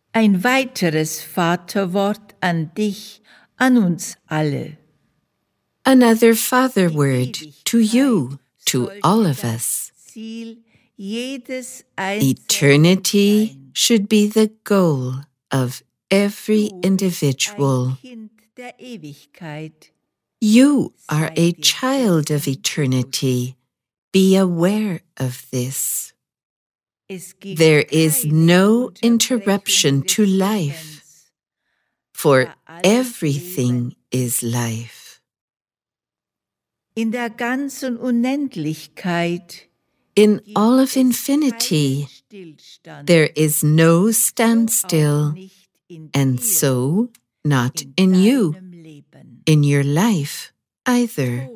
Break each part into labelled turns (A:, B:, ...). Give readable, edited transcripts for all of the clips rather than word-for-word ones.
A: Ein weiteres Vaterwort an dich, an uns alle.
B: Another Father word to you, to all of us. Eternity should be the goal of every individual. You are a child of eternity. Be aware of this. There is no interruption to life, for everything is life.
A: In der ganzen Unendlichkeit,
B: in all of infinity, there is no standstill, and so not in you, in your life either.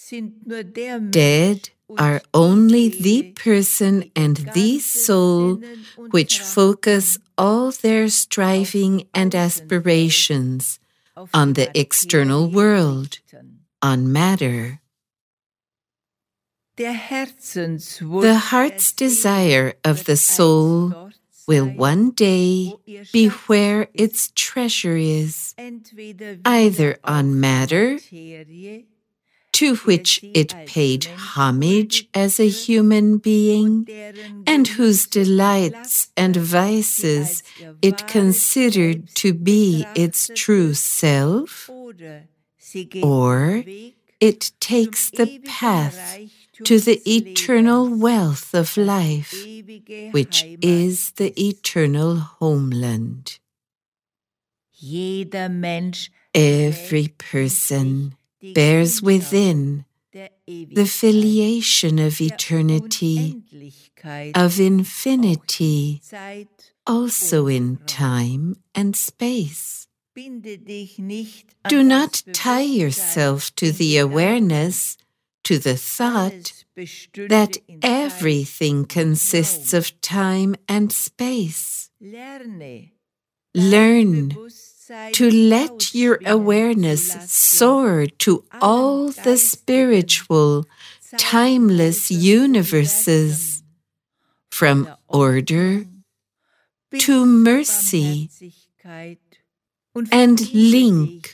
B: Dead are only the person and the soul which focus all their striving and aspirations on the external world, on matter. The heart's desire of the soul will one day be where its treasure is, either on matter, to which it paid homage as a human being, and whose delights and vices it considered to be its true self, or it takes the path to the eternal wealth of life, which is the eternal homeland. Every person bears within the filiation of eternity, of infinity, also in time and space. Do not tie yourself to the awareness, to the thought that everything consists of time and space. Learn to let your awareness soar to all the spiritual, timeless universes, from order to mercy, and link